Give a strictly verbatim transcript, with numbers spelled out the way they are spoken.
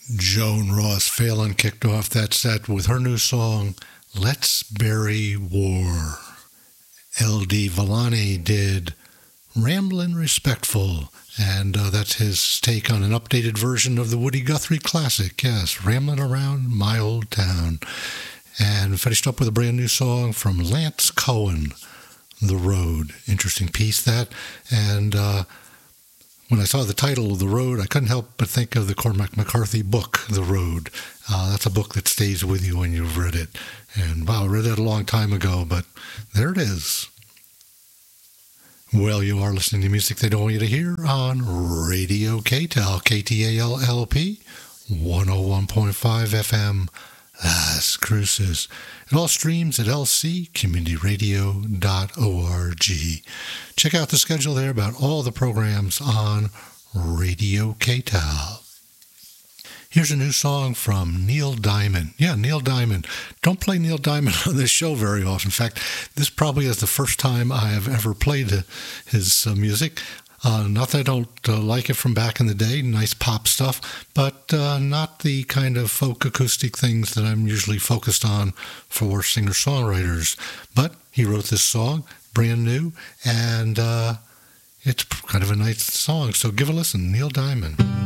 Joan Ross Phelan kicked off that set with her new song, Let's Bury War. L D Villani did Ramblin' Respectful, and uh, that's his take on an updated version of the Woody Guthrie classic, yes, Ramblin' Around My Old Town. And finished up with a brand new song from Lance Cohen, The Road. Interesting piece, that. And uh, when I saw the title of The Road, I couldn't help but think of the Cormac McCarthy book, The Road. Uh, that's a book that stays with you when you've read it. And wow, I read that a long time ago, but there it is. Well, you are listening to music they don't want you to hear on Radio K T A L, K T A L L P, one oh one point five F M, Las Cruces. It all streams at l c community radio dot org. Check out the schedule there about all the programs on Radio K T A L. Here's a new song from Neil Diamond. Yeah, Neil Diamond. Don't play Neil Diamond on this show very often. In fact, this probably is the first time I have ever played his uh, music. Uh, not that I don't uh, like it from back in the day, nice pop stuff, but uh, not the kind of folk acoustic things that I'm usually focused on for singer-songwriters. But he wrote this song, brand new, and uh, it's kind of a nice song. So give a listen, Neil Diamond.